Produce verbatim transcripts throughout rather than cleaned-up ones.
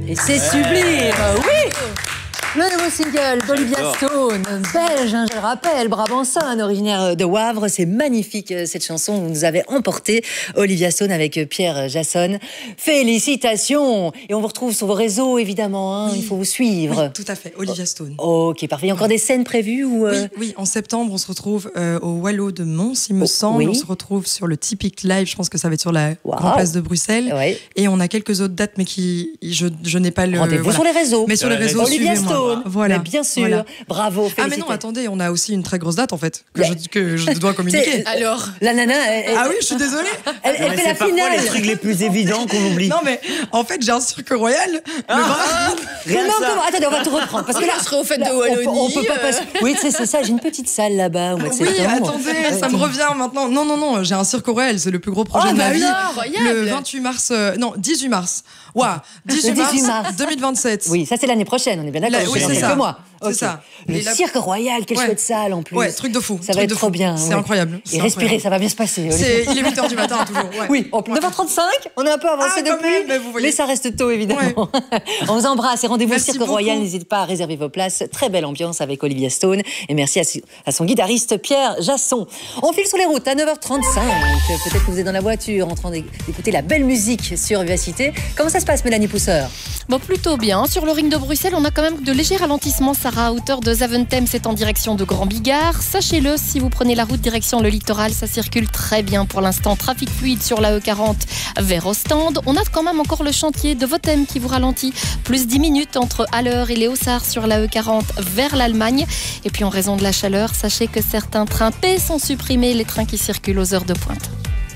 Et c'est sublime, oui. Le nouveau single d'Olivia Stone, belge, hein, je le rappelle, brabançonne, originaire de Wavre. C'est magnifique cette chanson. Vous nous avez emporté, Olivia Stone avec Pierre Jason. Félicitations. Et on vous retrouve sur vos réseaux, évidemment. Hein. Oui. Il faut vous suivre. Oui, tout à fait, Olivia Stone. Oh, ok, parfait. Il y a encore des scènes prévues ou euh... oui, oui, en septembre, on se retrouve euh, au Wallo de Mons, il me oh, semble. Oui. On se retrouve sur le Typique Live. Je pense que ça va être sur la wow. Grande Place de Bruxelles. Ouais. Et on a quelques autres dates, mais qui je, je n'ai pas le. Rendez-vous voilà. sur les réseaux. Mais sur les réseaux, Olivia Stone. Voilà. Mais bien sûr. Voilà. Bravo. Ah mais non, attendez, on a aussi une très grosse date en fait que, yeah. je, que je dois communiquer. Alors, la nana. Elle, ah oui, je suis désolée. Elle, elle fait la finale. Les trucs les plus évidents qu'on oublie. Non mais en fait, j'ai un cirque royal. Ah, le ah, comment, comment Attendez, on va tout reprendre parce que là, on serait au fait de Wallonie. On, on peut pas passer. Oui, c'est ça. J'ai une petite salle là-bas au mois de septembre. Oui, attendez, ça me revient maintenant. Non, non, non, j'ai un cirque royal. C'est le plus gros projet oh, de ma vie. Le vingt-huit mars, euh, non, dix-huit mars. Waouh, dix-huit mars deux mille vingt-sept. Oui, ça c'est l'année prochaine. On est bien d'accord. Oui, c'est ça. Moi. C'est okay. ça. Le la... cirque royal, quelle ouais. chouette salle en plus. Ouais, truc de fou. Ça va être trop bien. C'est ouais. incroyable. Et respirer, ça va bien se passer. Il est huit heures du matin toujours. Ouais. Oui, neuf heures trente-cinq, on est un peu avancé ah, depuis, même, mais, vous voyez. mais ça reste tôt évidemment. Ouais. On vous embrasse et rendez-vous au Cirque Royal. N'hésitez pas à réserver vos places. Très belle ambiance avec Olivia Stone. Et merci à son guitariste Pierre Jasson. On file sur les routes à neuf heures trente-cinq. Peut-être que vous êtes dans la voiture en train d'écouter la belle musique sur Vivacité. Comment ça se passe, Mélanie Pousseur? Bon, plutôt bien. Sur le ring de Bruxelles, on a quand même de légers ralentissements. Sarah, à hauteur de Zaventem, c'est en direction de Grand Bigard. Sachez-le, si vous prenez la route direction le littoral, ça circule très bien pour l'instant. Trafic fluide sur la E quarante vers Ostende. On a quand même encore le chantier de Votem qui vous ralentit. Plus dix minutes entre Haller et Léosard sur la E quarante vers l'Allemagne. Et puis en raison de la chaleur, sachez que certains trains P sont supprimés, les trains qui circulent aux heures de pointe.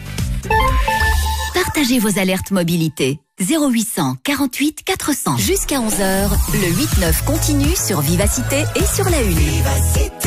Partagez vos alertes mobilité. zéro huit cent quarante-huit quatre cents. Jusqu'à onze heures, le huit neuf continue sur Vivacité et sur la Une. Vivacité.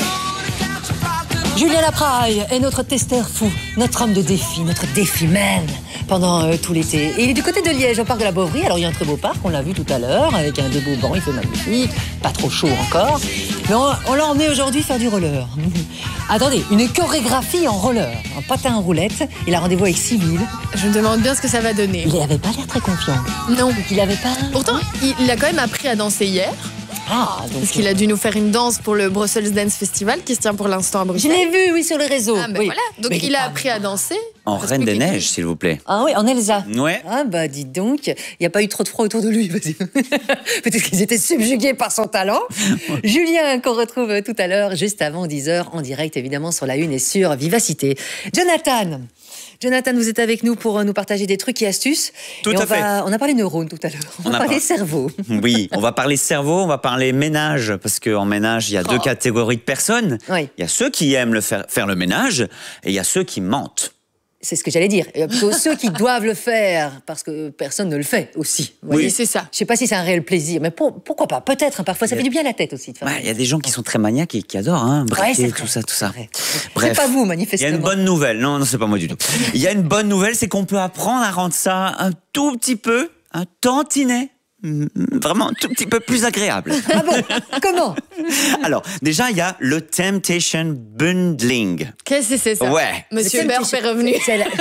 Julien Lapraille est notre testeur fou, notre homme de défi, notre défi man pendant euh, tout l'été. Et il est du côté de Liège, au parc de la Bovry. Alors il y a un très beau parc, on l'a vu tout à l'heure, avec un debout banc, il fait magnifique, pas trop chaud encore. Mais on, on l'a emmené aujourd'hui faire du roller. Attendez, une chorégraphie en roller, en patin en roulette. Il a rendez-vous avec Sybille. Je me demande bien ce que ça va donner. Il n'avait pas l'air très confiant. Non. Donc il avait pas... Pourtant, il a quand même appris à danser hier. Ah, donc Parce qu'il a dû nous faire une danse pour le Brussels Dance Festival qui se tient pour l'instant à Bruxelles. Je l'ai vu, oui, sur les réseaux. Ah, ben oui. voilà. Donc mais il a appris à danser. En Reine des Neiges, s'il vous plaît. Ah oui, en Elsa. Ouais. Ah bah dis donc, il n'y a pas eu trop de froid autour de lui. Peut-être qu'ils étaient subjugués par son talent. Julien, qu'on retrouve tout à l'heure, juste avant dix heures, en direct évidemment sur la Une et sur Vivacité. Jonathan. Jonathan, vous êtes avec nous pour nous partager des trucs et astuces. Tout et à on fait. Va, on a parlé neurones tout à l'heure. On, on va parler par... cerveau. Oui, on va parler cerveau, on va parler ménage. Parce qu'en ménage, il y a oh. deux catégories de personnes. Oui. Il y a ceux qui aiment le faire, faire le ménage et il y a ceux qui mentent. C'est ce que j'allais dire. Et plutôt ceux qui doivent le faire, parce que personne ne le fait aussi. Oui, c'est ça. Je ne sais pas si c'est un réel plaisir, mais pour, pourquoi pas? Peut-être, hein, parfois, ça fait du bien à la tête aussi. Il y a des gens qui sont très maniaques et qui adorent hein, briquer, ouais, tout ça, tout ça. Bref, c'est pas vous, manifestement. Il y a une bonne nouvelle. Non, non, c'est pas moi du tout. Il y a une bonne nouvelle, c'est qu'on peut apprendre à rendre ça un tout petit peu, un tantinet, vraiment un tout petit peu plus agréable. Ah bon? Comment? Alors, déjà, il y a le Temptation Bundling. Qu'est-ce que c'est ça? Ouais. Monsieur Burf est revenu.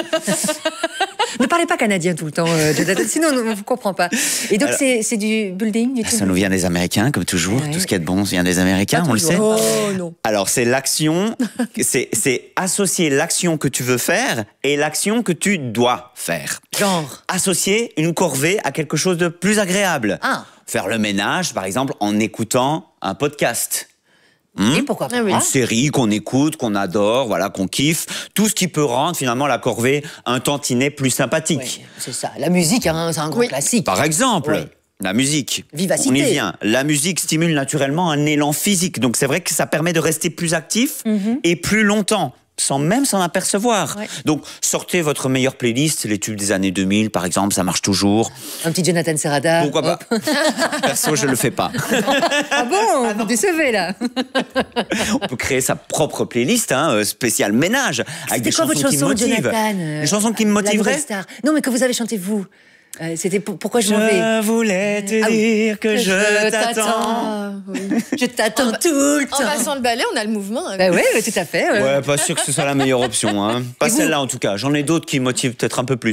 Ne parlez pas canadien tout le temps, euh, sinon on ne vous comprend pas. Et donc c'est du building du Ça tout nous vient des Américains, comme toujours. Ouais. Tout ce qui est de bon vient des Américains, pas on toujours. Le sait. Oh non. Alors c'est l'action, c'est associer l'action que tu veux faire et l'action que tu dois faire. Genre? Associer une corvée à quelque chose de plus agréable. Ah. Faire le ménage, par exemple, en écoutant un podcast. Mmh. Et pourquoi pas? Une série qu'on écoute, qu'on adore, voilà, qu'on kiffe. Tout ce qui peut rendre finalement la corvée un tantinet plus sympathique. Oui, c'est ça. La musique, hein, c'est un gros oui. classique. Par exemple, oui. La musique. Vivacité. On y vient. La musique stimule naturellement un élan physique. Donc c'est vrai que ça permet de rester plus actif mmh. et plus longtemps, sans même s'en apercevoir. Ouais. Donc, sortez votre meilleure playlist, les tubes des années deux mille, par exemple, ça marche toujours. Un petit Jonathan Serrada. Pourquoi pas? Perso, je le fais pas. Ah bon? Ah vous décevez, là. On peut créer sa propre playlist, hein, spéciale ménage, avec des chansons chanson, qui me motivent. Jonathan, des chansons qui me motiveraient. Non, mais que vous avez chanté, vous. Euh, C'était pour, pourquoi je m'en vais. Je voulais te ah, dire que, que je t'attends. Oui. Je t'attends tout le temps. En passant le balai, on a le mouvement. Bah oui, ouais, tout à fait. Ouais. ouais, pas sûr que ce soit la meilleure option. Hein. Pas celle-là en tout cas. J'en ai d'autres qui motivent peut-être un peu plus.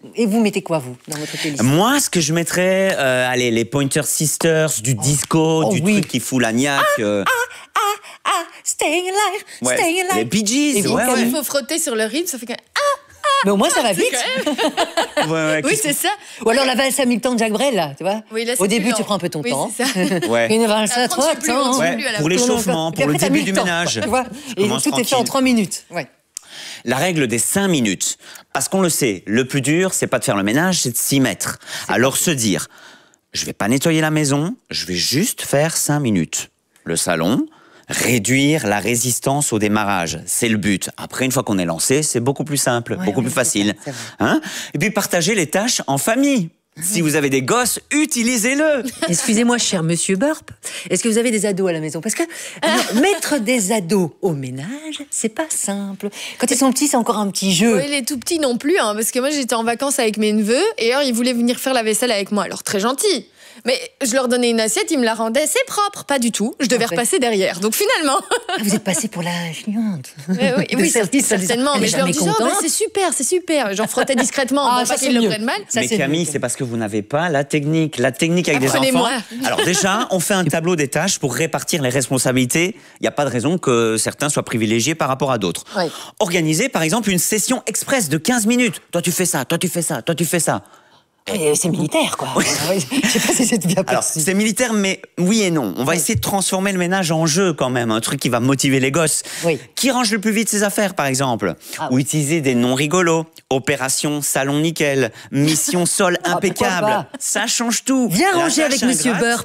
Et vous mettez quoi, vous, dans votre playlist? Moi, ce que je mettrais, euh, allez, les Pointer Sisters, du oh. disco, oh, du oui. truc qui fout la niaque. Ah, euh... ah, ah, ah, staying alive, ouais, staying alive. Les Bee Gees, ouais, quand ouais. il faut frotter sur le rythme, ça fait que... Ah, mais au moins, ça va vite. ouais, ouais, oui, c'est ça. Ou alors la valse à mille temps de Jacques Brel, là, tu vois. Oui, là, au début, lent. tu prends un peu ton oui, temps. C'est ça. Ouais. Une valse à trois temps. Ouais, pour l'échauffement, pour le début du ménage. Tu vois. Et tout tranquille. Est fait en trois minutes. Ouais. La règle des cinq minutes. Parce qu'on le sait, le plus dur, c'est pas de faire le ménage, c'est de s'y mettre. Alors se dire, je vais pas nettoyer la maison, je vais juste faire cinq minutes. Le salon, réduire la résistance au démarrage, c'est le but. Après, une fois qu'on est lancé, c'est beaucoup plus simple, ouais, beaucoup oui, plus facile. Ça, hein? Et puis partager les tâches en famille. Si vous avez des gosses, utilisez-le. Excusez-moi, cher monsieur Burp, est-ce que vous avez des ados à la maison? Parce que alors, mettre des ados au ménage, c'est pas simple. Quand ils sont petits, c'est encore un petit jeu. Oui, les tout petits non plus, hein, parce que moi j'étais en vacances avec mes neveux et alors ils voulaient venir faire la vaisselle avec moi. Alors très gentil. Mais je leur donnais une assiette, ils me la rendaient, c'est propre. Pas du tout, je devais en fait. repasser derrière. Donc finalement... Ah, vous êtes passé pour la cliente. Oui, oui, oui service, certainement. Mais je leur disais, oh, bah, c'est super, c'est super. J'en frottais discrètement, ah, bon, ça, pas qu'ils le prennent mal. Ça, mais Camille, c'est parce que vous n'avez pas la technique. La technique avec des enfants... Alors déjà, on fait un tableau des tâches pour répartir les responsabilités. Il n'y a pas de raison que certains soient privilégiés par rapport à d'autres. Oui. Organisez, par exemple, une session express de quinze minutes. Toi, tu fais ça, toi, tu fais ça, toi, tu fais ça. C'est militaire, quoi. Oui. Je sais pas si c'est bien Alors, c'est militaire, mais oui et non. On va oui. essayer de transformer le ménage en jeu, quand même. Un truc qui va motiver les gosses. Oui. Qui range le plus vite ses affaires, par exemple? ah, Ou oui. utiliser des noms rigolos. Opération salon nickel. Mission sol impeccable. Ah, ça change tout. Viens ranger avec Monsieur Burp.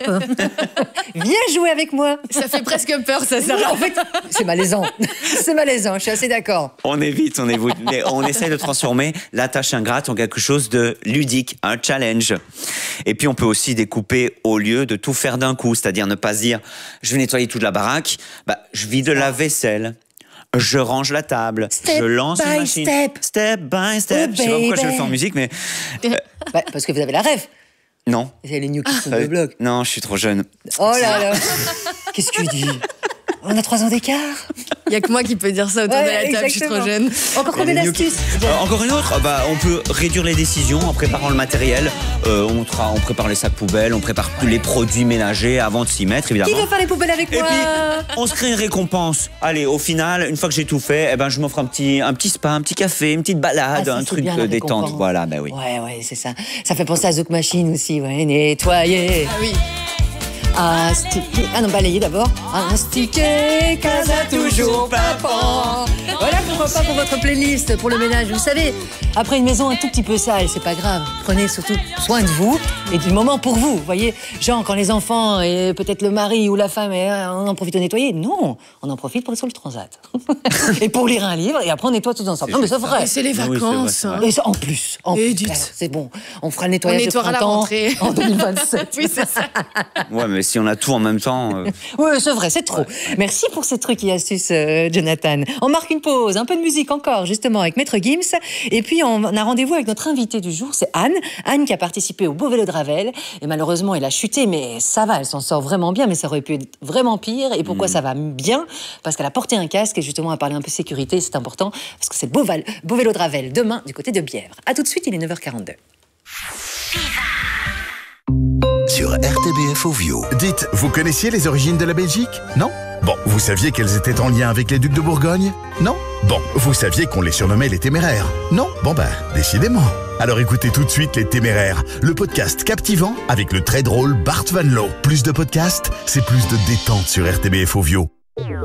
Viens jouer avec moi. Ça fait presque peur, ça, Sarah. En fait, c'est malaisant. C'est malaisant, je suis assez d'accord. On évite, on évite. Mais on essaie de transformer la tâche ingrate en quelque chose de ludique. Un challenge. Et puis on peut aussi découper au lieu de tout faire d'un coup, c'est-à-dire ne pas se dire je vais nettoyer toute la baraque, bah, je vide la vaisselle, je range la table, step je lance une machine. Step. Step by step. Oh, je sais pas pourquoi je le fais en musique, mais... Euh... Bah, parce que vous avez la rêve. Non. C'est les New Kids on the Block. Non, je suis trop jeune. Oh là là. Qu'est-ce que tu dis? On a trois ans d'écart. Il n'y a que moi qui peux dire ça autour ouais, de la table, exactement. Je suis trop jeune. Encore combien d'astuces? euh, Encore une autre, bah, on peut réduire les décisions en préparant le matériel. Euh, on, tra- on prépare les sacs poubelles, on prépare tous les produits ménagers avant de s'y mettre, évidemment. Qui veut faire les poubelles avec Et moi? Et puis, on se crée une récompense. Allez, au final, une fois que j'ai tout fait, eh ben, je m'offre un petit, un petit spa, un petit café, une petite balade, ah, un truc de détente. Voilà, ben oui. Ouais, ouais, c'est ça. Ça fait penser à Zouk Machine aussi, ouais, nettoyer. Ah oui. Astiquer, ah non, balayer d'abord. Astiquer, casa toujours papa. Voilà pourquoi pas pour votre playlist, pour le ménage. Vous savez, après une maison un tout petit peu sale, c'est pas grave. Prenez surtout soin de vous et du moment pour vous. Vous voyez, genre quand les enfants et peut-être le mari ou la femme, on en profite de nettoyer. Non, on en profite pour aller sur le transat. Et pour lire un livre et après on nettoie tous ensemble. Non mais c'est vrai. C'est les vacances. Oui, et ça, en plus, en plus, c'est bon. On fera le nettoyage on de printemps la rentrée. En deux mille vingt-sept. Oui, c'est ça. Ouais, mais si on a tout en même temps... Euh... Oui, c'est vrai, c'est trop. Ouais. Merci pour ces trucs et astuces, euh, Jonathan. On marque une pause, un peu de musique encore, justement, avec Maître Gims. Et puis, on a rendez-vous avec notre invitée du jour, c'est Anne. Anne qui a participé au Beau Vélo de Ravel. Et malheureusement, elle a chuté, mais ça va, elle s'en sort vraiment bien. Mais ça aurait pu être vraiment pire. Et pourquoi mmh. ça va bien? Parce qu'elle a porté un casque et justement, elle a parlé un peu sécurité. C'est important, parce que c'est Beau, Val- Beau Vélo de Ravel, demain, du côté de Bièvre. À tout de suite, il est neuf heures quarante-deux. Sur R T B F Ovio. Dites, vous connaissiez les origines de la Belgique? Non? Bon, vous saviez qu'elles étaient en lien avec les ducs de Bourgogne? Non? Bon, vous saviez qu'on les surnommait les Téméraires? Non? Bon ben, décidément. Alors écoutez tout de suite Les Téméraires, le podcast captivant avec le très drôle Bart Van Loo. Plus de podcasts, c'est plus de détente sur R T B F Ovio.